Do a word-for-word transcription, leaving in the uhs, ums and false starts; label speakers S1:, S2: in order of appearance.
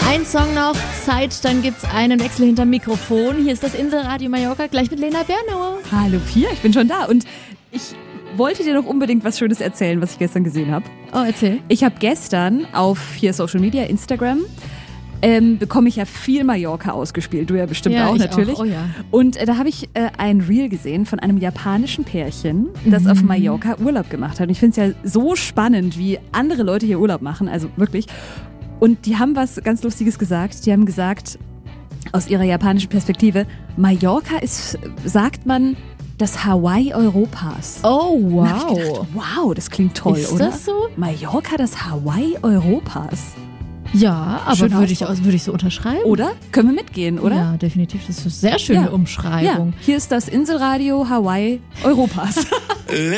S1: Ein Song noch, Zeit, dann gibt's einen Wechsel hinterm Mikrofon. Hier ist das Inselradio Mallorca, gleich mit Lena Bernauer.
S2: Hallo Pia, ich bin schon da und ich wollte dir noch unbedingt was Schönes erzählen, was ich gestern gesehen habe.
S1: Oh, erzähl.
S2: Ich habe gestern auf hier Social Media, Instagram, ähm, bekomme ich ja viel Mallorca ausgespielt. Du ja bestimmt
S1: ja,
S2: auch
S1: ich
S2: natürlich.
S1: Auch. Oh, ja.
S2: Und äh, da habe ich äh, ein Reel gesehen von einem japanischen Pärchen, das mhm. auf Mallorca Urlaub gemacht hat. Und ich finde es ja so spannend, wie andere Leute hier Urlaub machen, also wirklich. Und die haben was ganz Lustiges gesagt. Die haben gesagt, aus ihrer japanischen Perspektive, Mallorca ist, sagt man, das Hawaii Europas.
S1: Oh, wow.
S2: Da hab ich gedacht, wow, das klingt toll,
S1: ist
S2: oder?
S1: Ist das so?
S2: Mallorca, das Hawaii Europas.
S1: Ja, aber würde ich, würd ich so unterschreiben.
S2: Oder? Können wir mitgehen, oder?
S1: Ja, definitiv. Das ist eine sehr schöne
S2: ja.
S1: Umschreibung.
S2: Ja. Hier ist das Inselradio Hawaii Europas.